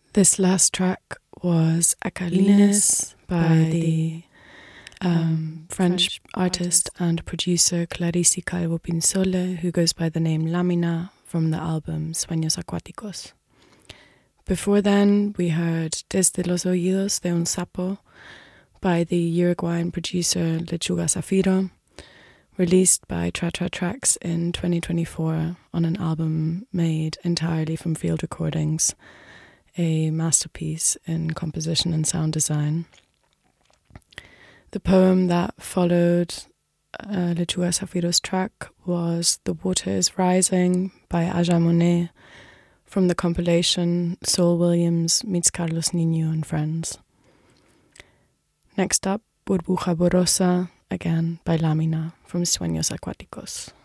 This last track was Acalines by the French artist and producer Clarice Calvo Pinsole, who goes by the name Lamina, from the album Sueños Acuáticos. Before then, we heard Desde los Oídos de un Sapo by the Uruguayan producer Lechuga Zafiro, released by Tra Tra Tracks in 2024 on an album made entirely from field recordings, a masterpiece in composition and sound design. The poem that followed Lechuga Zafiro's track was The Water is Rising by Aja Monet from the compilation Saul Williams Meets Carlos Niño and Friends. Next up, Burbuja Borrosa, again by Lamina from Sueños Acuáticos.